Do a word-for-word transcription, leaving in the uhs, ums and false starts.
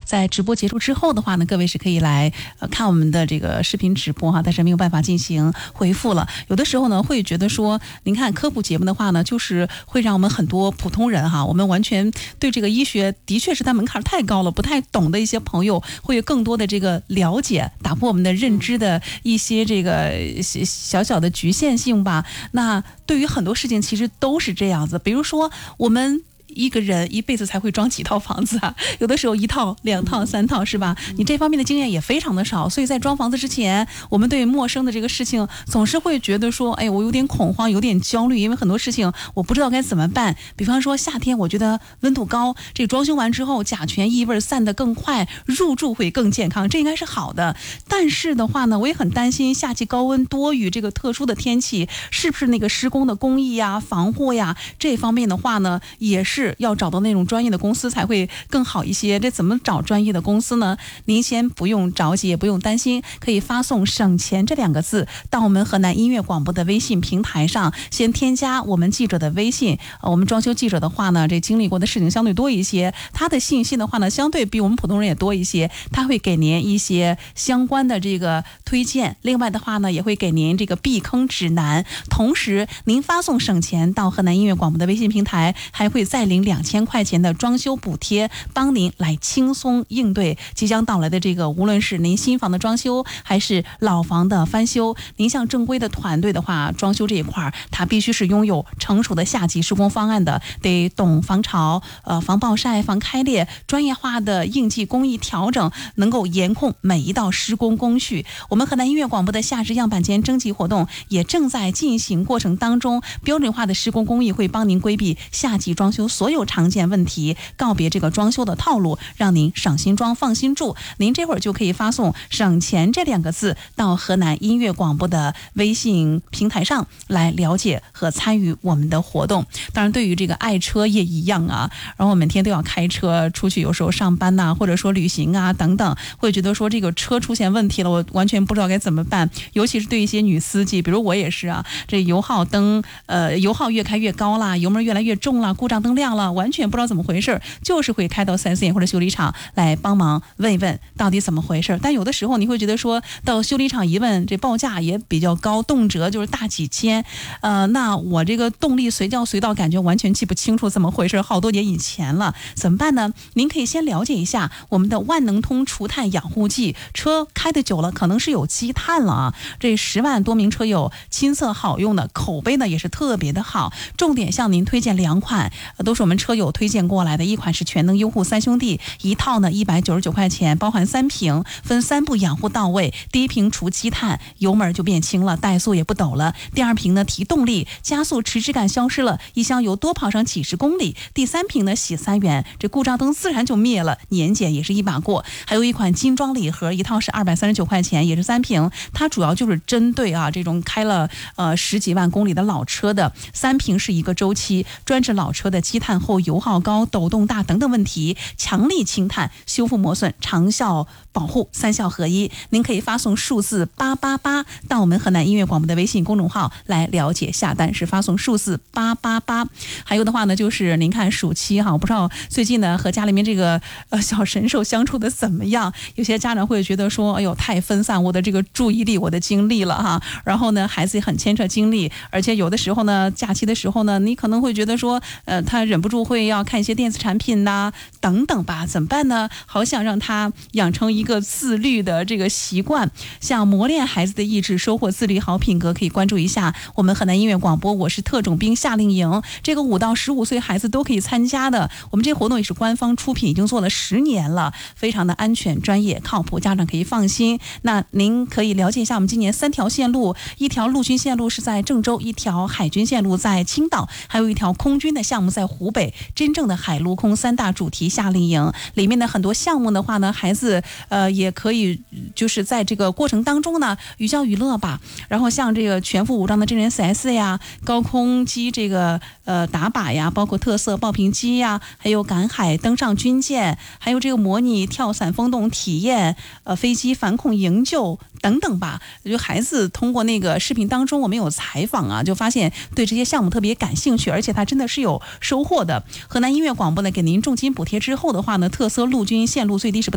在直播结束之后的话呢，各位是可以来呃看我们的这个视频直播哈，但是没有办法进行回复了。有的时候呢，会觉得说，您看科普节目的话呢，就是会让我们很多普通人哈，我们完全对这个医学的确是它门槛太高了，不太懂的一些朋友会有更多的这个了解，打破我们的认知的一些这个小小的局限性吧。那对于很多事情其实都是这样子，比如说我们一个人一辈子才会装几套房子啊？有的时候一套、两套、三套，是吧？你这方面的经验也非常的少，所以在装房子之前，我们对陌生的这个事情总是会觉得说，哎，我有点恐慌，有点焦虑，因为很多事情我不知道该怎么办。比方说夏天，我觉得温度高，这个装修完之后，甲醛异味散得更快，入住会更健康，这应该是好的。但是的话呢，我也很担心夏季高温多雨这个特殊的天气，是不是那个施工的工艺呀、防护呀这方面的话呢，也是。是要找到那种专业的公司才会更好一些。这怎么找专业的公司呢？您先不用着急，也不用担心，可以发送省钱这两个字到我们河南音乐广播的微信平台上，先添加我们记者的微信。呃、我们装修记者的话呢，这经历过的事情相对多一些，他的信息的话呢，相对比我们普通人也多一些，他会给您一些相关的这个推荐。另外的话呢，也会给您这个避坑指南。同时，您发送省钱到河南音乐广播的微信平台，还会再领两千块钱的装修补贴，帮您来轻松应对即将到来的这个，无论是您新房的装修还是老房的翻修。您像正规的团队的话，装修这一块它必须是拥有成熟的夏季施工方案的，得懂防潮、呃防暴晒、防开裂，专业化的应季工艺调整，能够严控每一道施工工序。我们河南音乐广播的夏至样板间征集活动也正在进行过程当中，标准化的施工工艺会帮您规避夏季装修所有常见问题，告别这个装修的套路，让您省心装放心住。您这会儿就可以发送省钱这两个字到河南音乐广播的微信平台上来了解和参与我们的活动。当然对于这个爱车也一样啊，然后每天都要开车出去，有时候上班呐、啊，或者说旅行啊等等，会觉得说这个车出现问题了，我完全不知道该怎么办。尤其是对一些女司机，比如我也是啊，这油耗灯呃油耗越开越高啦，油门越来越重了，故障灯亮了，完全不知道怎么回事，就是会开到 四 S 店或者修理厂来帮忙问一问到底怎么回事。但有的时候你会觉得说到修理厂一问，这报价也比较高，动辄就是大几千，呃，那我这个动力随叫随到，感觉完全记不清楚怎么回事，好多年以前了，怎么办呢？您可以先了解一下我们的万能通除碳养护剂，车开得久了可能是有积碳了啊，这十万多名车友亲测好用的，口碑呢也是特别的好。重点向您推荐两款，都是我们车友推荐过来的，一款是全能优护三兄弟，一套呢一百九十九块钱，包含三瓶，分三步养护到位。第一瓶除积碳，油门就变轻了，怠速也不抖了；第二瓶呢提动力，加速迟滞感消失了，一箱油多跑上几十公里；第三瓶呢洗三元，这故障灯自然就灭了，年检也是一把过。还有一款精装礼盒，一套是二百三十九块钱，也是三瓶，它主要就是针对啊这种开了呃十几万公里的老车的，三瓶是一个周期，专治老车的积碳后油耗高、抖动大等等问题，强力清碳、修复磨损、长效保护，三效合一。您可以发送数字八八八到我们河南音乐广播的微信公众号来了解下单，是发送数字八八八。还有的话呢，就是您看暑期哈，我不知道最近呢和家里面这个呃小神兽相处的怎么样？有些家长会觉得说，哎呦太分散我的这个注意力、我的精力了哈。然后呢，孩子也很牵扯精力，而且有的时候呢，假期的时候呢，你可能会觉得说，呃，他忍不住会要看一些电子产品呐、等等吧，怎么办呢？好想让他养成一个自律的这个习惯，想磨练孩子的意志，收获自律好品格，可以关注一下我们河南音乐广播，我是特种兵夏令营，这个五到十五岁孩子都可以参加的。我们这个活动也是官方出品，已经做了十年了，非常的安全、专业、靠谱，家长可以放心。那您可以了解一下我们今年三条线路，一条陆军线路是在郑州，一条海军线路在青岛，还有一条空军的项目在湖北。真正的海陆空三大主题夏令营里面的很多项目的话呢，孩子呃也可以就是在这个过程当中呢寓教于乐吧。然后像这个全副武装的真人 四 S 呀，高空机这个呃打靶呀，包括特色爆屏机呀，还有赶海登上军舰，还有这个模拟跳伞风洞体验，呃飞机反恐营救等等吧。就孩子通过那个视频当中我们有采访啊，就发现对这些项目特别感兴趣，而且他真的是有收获的。河南音乐广播呢给您重金补贴之后的话呢，特色陆军线路最低是不